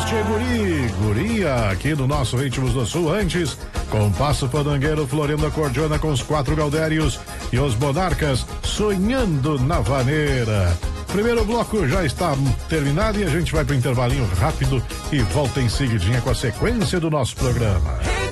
Tchê Guria, aqui no nosso Ritmos do Sul, antes, Compasso Fandangueiro, Florindo Acordeona com os 4 Gaudérios e os Monarcas, Sonhando na Vaneira. Primeiro bloco já está terminado e a gente vai pro intervalinho rápido e volta em seguidinha com a sequência do nosso programa.